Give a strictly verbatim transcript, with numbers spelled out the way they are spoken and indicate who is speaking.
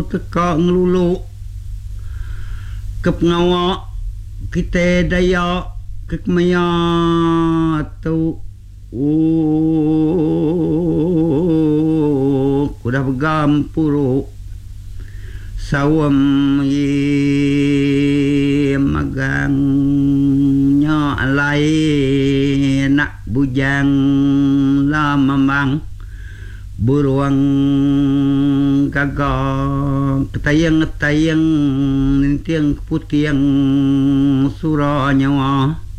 Speaker 1: teka ngelulu kep ngawa kita daya kekmaya tu oh kuda begampuru sawam ye magang nya alai nak bujang la mamang buruang gagang ketayang-ketayang nintiang putiang surah nyawa